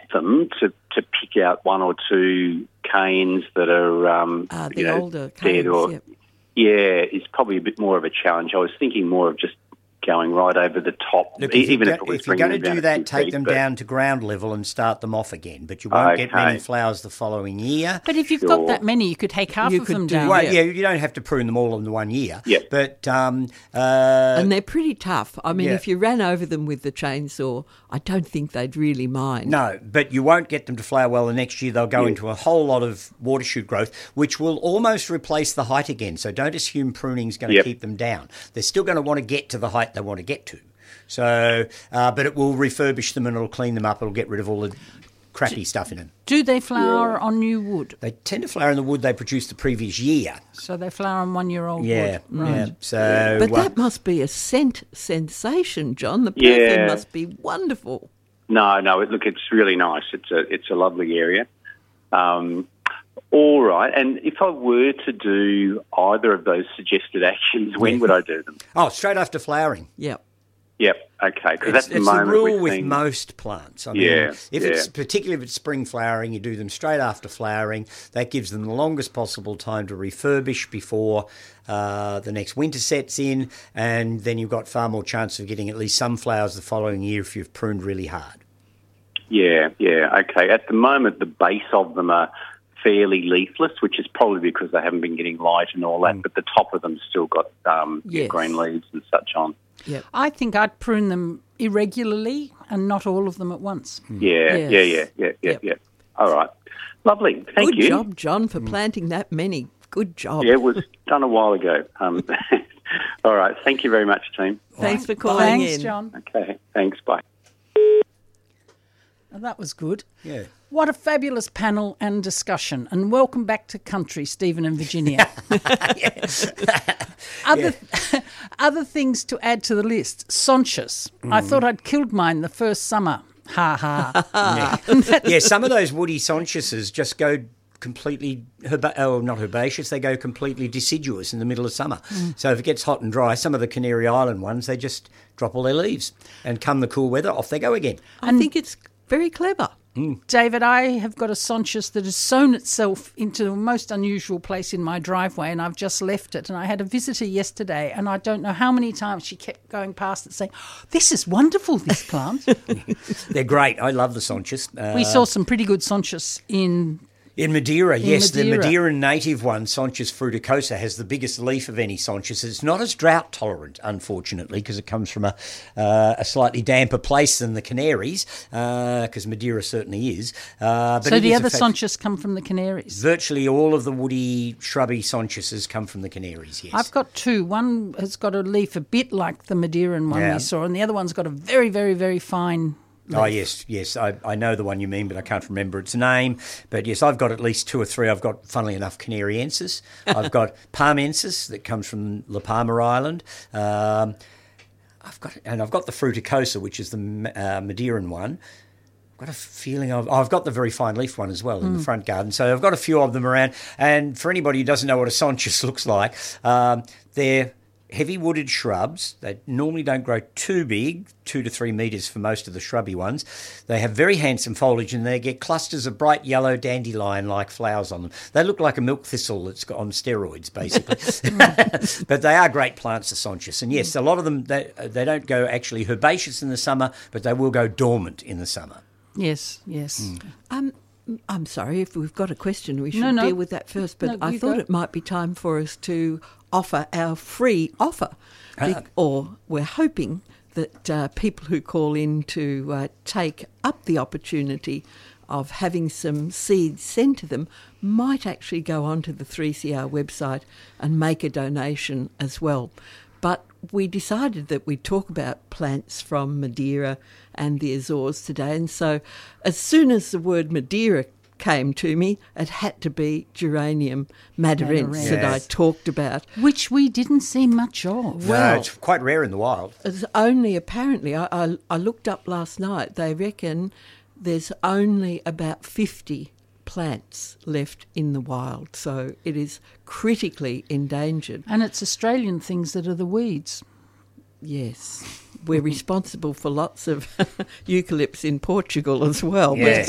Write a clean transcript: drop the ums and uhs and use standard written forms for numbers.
them to pick out one or two canes that are the older dead canes, is probably a bit more of a challenge. I was thinking more of just going right over the top. Look, if you're going to do that, take them down to ground level and start them off again. But you won't get many flowers the following year. But if you've got that many, you could take half of them down. Well, you don't have to prune them all in the 1 year. Yeah. But and they're pretty tough. I mean, if you ran over them with the chainsaw, I don't think they'd really mind. No, but you won't get them to flower well the next year. They'll go into a whole lot of water shoot growth, which will almost replace the height again. So don't assume pruning is going to keep them down. They're still going to want to get to the height they want to get to. So, but it will refurbish them and it'll clean them up. It'll get rid of all the crappy stuff in them. Do they flower on new wood? They tend to flower in the wood they produced the previous year. So they flower on 1 year old wood. Right. Yeah. So, but that must be a scent sensation, John. The perfume must be wonderful. No. Look, it's really nice. It's a lovely area. All right. And if I were to do either of those suggested actions, when would I do them? Oh, straight after flowering. Yep. Okay. Because that's the rule with most plants. I mean, particularly if it's spring flowering, you do them straight after flowering. That gives them the longest possible time to refurbish before the next winter sets in, and then you've got far more chance of getting at least some flowers the following year if you've pruned really hard. Yeah. Okay. At the moment, the base of them are fairly leafless, which is probably because they haven't been getting light and all that, but the top of them still got green leaves and such on. Yep. I think I'd prune them irregularly and not all of them at once. Yeah. All right. Lovely. Thank you. Good job, John, for planting that many. Good job. Yeah, it was done a while ago. All right. Thank you very much, team. Thanks for calling in. Thanks, John. Okay. Thanks. Bye. Oh, that was good. Yeah. What a fabulous panel and discussion. And welcome back to country, Stephen and Virginia. Other things to add to the list. Sonchus. I thought I'd killed mine the first summer. Ha ha. Some of those woody sonchuses just go completely, not herbaceous, they go completely deciduous in the middle of summer. So if it gets hot and dry, some of the Canary Island ones, they just drop all their leaves. And come the cool weather, off they go again. I think it's very clever. David, I have got a sonchus that has sown itself into the most unusual place in my driveway, and I've just left it. And I had a visitor yesterday, and I don't know how many times she kept going past it saying, "This is wonderful, this plant." They're great. I love the sonchus. We saw some pretty good sonchus in Madeira, yes. The Madeiran native one, Sonchus fruticosa, has the biggest leaf of any sonchus. It's not as drought tolerant, unfortunately, because it comes from a slightly damper place than the Canaries, because Madeira certainly is. But so the other sonchus come from the Canaries? Virtually all of the woody, shrubby sonchuses come from the Canaries, yes. I've got two. One has got a leaf a bit like the Madeiran one we saw, and the other one's got a very, very, very fine leaf. Oh, yes. I know the one you mean, but I can't remember its name. But, yes, I've got at least two or three. I've got, funnily enough, Canariensis. I've got Parmensis that comes from La Palma Island. I've got the Fruticosa, which is the Madeiran one. I've got a feeling I've got the very fine leaf one as well in the front garden. So I've got a few of them around. And for anybody who doesn't know what a sonchus looks like, they're heavy wooded shrubs. They normally don't grow too big, 2 to 3 metres for most of the shrubby ones. They have very handsome foliage and they get clusters of bright yellow dandelion-like flowers on them. They look like a milk thistle that's got on steroids, basically. But they are great plants, the sonchus. And yes, a lot of them, they don't go actually herbaceous in the summer, but they will go dormant in the summer. Yes. I'm sorry, if we've got a question, we should deal with that first. But I thought it might be time for us to offer our free offer. Or we're hoping that people who call in to take up the opportunity of having some seeds sent to them might actually go onto the 3CR website and make a donation as well. But we decided that we'd talk about plants from Madeira and the Azores today. And so as soon as the word Madeira came to me, it had to be Geranium Madeirense that I talked about. Which we didn't see much of. Well, it's quite rare in the wild. It's only apparently, I looked up last night, they reckon there's only about 50 plants left in the wild, so it is critically endangered. And it's Australian things that are the weeds. Yes. We're responsible for lots of eucalypts in Portugal as well. Yes.